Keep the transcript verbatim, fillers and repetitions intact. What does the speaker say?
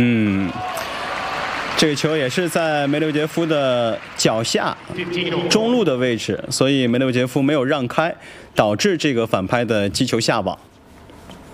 嗯，这个球也是在梅留杰夫的脚下中路的位置，所以梅留杰夫没有让开，导致这个反拍的击球下网。